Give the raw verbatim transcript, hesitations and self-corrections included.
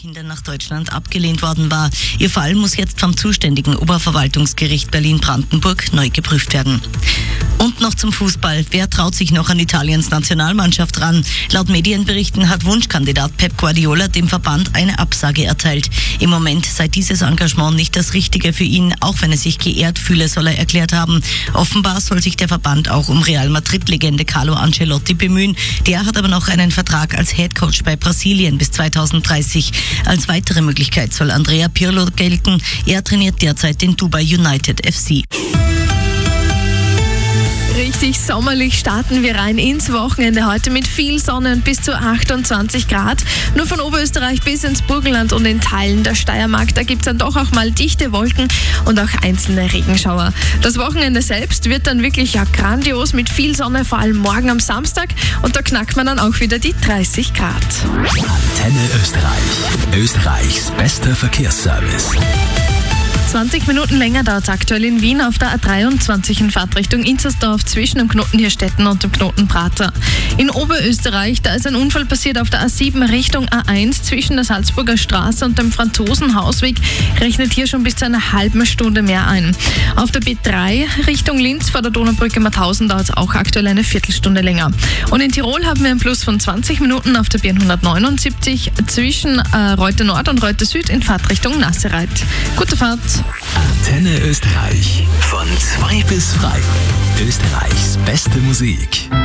Kinder nach Deutschland abgelehnt worden war. Ihr Fall muss jetzt vom zuständigen Oberverwaltungsgericht Berlin-Brandenburg neu geprüft werden. Und noch zum Fußball. Wer traut sich noch an Italiens Nationalmannschaft ran? Laut Medienberichten hat Wunschkandidat Pep Guardiola dem Verband eine Absage erteilt. Im Moment sei dieses Engagement nicht das Richtige für ihn, auch wenn er sich geehrt fühle, soll er erklärt haben. Offenbar soll sich der Verband auch um Real Madrid-Legende Carlo Ancelotti bemühen. Der hat aber noch einen Vertrag als Headcoach bei Brasilien bis zweitausenddreißig. Als weitere Möglichkeit soll Andrea Pirlo gelten. Er trainiert derzeit den Dubai United F C. Richtig sommerlich starten wir rein ins Wochenende heute mit viel Sonne und bis zu achtundzwanzig Grad. Nur von Oberösterreich bis ins Burgenland und in Teilen der Steiermark, da gibt es dann doch auch mal dichte Wolken und auch einzelne Regenschauer. Das Wochenende selbst wird dann wirklich ja grandios mit viel Sonne, vor allem morgen am Samstag, und da knackt man dann auch wieder die dreißig Grad. Antenne Österreich, Österreichs bester Verkehrsservice. zwanzig Minuten länger dauert es aktuell in Wien auf der A dreiundzwanzig in Fahrtrichtung Inzersdorf zwischen dem Knoten Hirstetten und dem Knoten Prater. In Oberösterreich, da ist ein Unfall passiert auf der A sieben Richtung A eins zwischen der Salzburger Straße und dem Franzosenhausweg. Rechnet hier schon bis zu einer halben Stunde mehr ein. Auf der B drei Richtung Linz vor der Donaubrücke Mauthausen dauert es auch aktuell eine Viertelstunde länger. Und in Tirol haben wir einen Plus von zwanzig Minuten auf der B hundertneunundsiebzig zwischen äh, Reute Nord und Reute Süd in Fahrtrichtung Nassereit. Gute Fahrt! Antenne Österreich. Von zwei bis frei. Österreichs beste Musik.